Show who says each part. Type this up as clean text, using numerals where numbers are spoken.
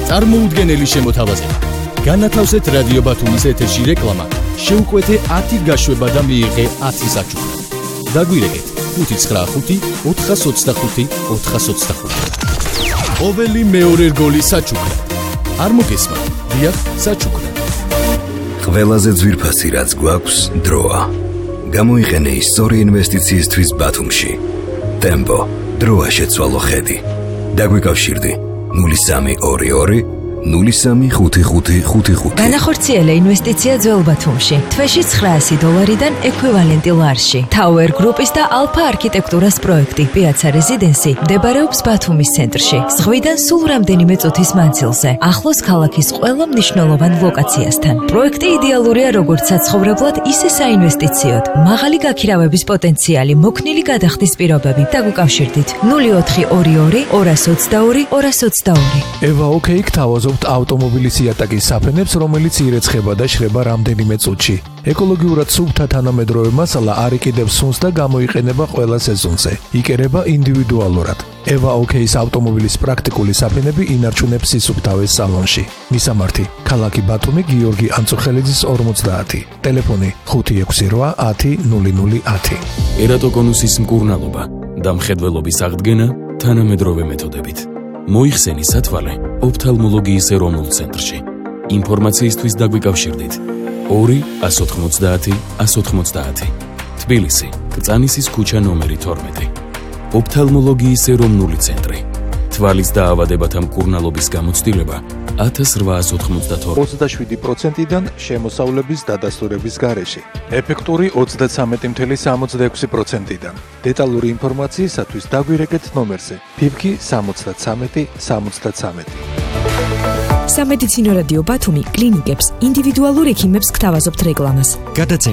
Speaker 1: წარმოუდგენელი შემოთავაზება. განათავსეთ რადიო ბათუმის ეთერში რეკლამა, შეუყვეთე 10 გაშვება და მიიღე 10 საჩუქრად. დაგვირეკეთ 595 425 425. ყოველი მეორე რგოლი საჩუქრად. არ მოგესმათ, დიახ, საჩუქრად.
Speaker 2: ყველაზე ძვირფასი რაც გვაქვს დროა. გამოიყენე ისტორი ინვესტიციისთვის ბათუმში. ტემპო, დროა შეცვალო ხედი. დაგვიკავშირდი 0322 035555.
Speaker 3: განახორციელა ინვესტიცია ძველ ბათუმში. თვეში $900-დან ექვივალენტი ლარში. Tower Group-ის და Alpha არქიტექტურას პროექტი Piazza Residency მდებარეობს ბათუმის ცენტრში. ზღვიდან სულ რამდენიმე წუთის მანძილზე. ახლოს ქალაქის ყველა მნიშვნელოვან ლოკაციასთან. პროექტი იდეალურია როგორც საცხოვრებლად, ისე საინვესტიციოდ. მაღალი გაქირავების პოტენციალი, მოქნილი გადახდის პირობები. დაგვიკავშირდით 0422 222 222.
Speaker 4: Eva OK გთავაზობთ ავტომობილის იატაკის საფენებს, რომელიც ირეცხება და შრება რამდენიმე წუთში. ეკოლოგიურად სუფთა თანამედროვე მასალა არ იკიდებს სუნს და გამოიყენება ყველა სეზონზე. იკერება ინდივიდუალურად. Eva OK-ის ავტომობილის პრაქტიკული საფენები ინარჩუნებს სისუფთავეს სალონში. მისამართი: ქალაქი ბათუმი, გიორგი ანწუხელიძის 50. ტელეფონი 568 10 0010.
Speaker 1: ერატოკონუსის მკურნალობა და მხედველობის აღდგენა თანამედროვე მეთოდებით. მოიხსენი სათვალე ოფთალმოლოგიის ეროვნულ ცენტრში. ინფორმაციისთვის დაგვიკავშირდით 2 190 190. თბილისი, კრწანისის ქუჩა ნომერი 12. ოფთალმოლოგიის ეროვნული ცენტრი. თვალის დაავადებათა მკურნალობის გამოცდილება 1892.
Speaker 4: 27%-დან შემოსავლების დადასტურების გარეშე. ეფექტური 33.66%-დან. დეტალური ინფორმაციისათვის დაგვირეკეთ ნომერზე: ფიფკი 73 73.
Speaker 5: სამედიცინო რადიო ბათუმი კლინიკებს, ინდივიდუალურ ექიმებს გთავაზობთ რეკლამას.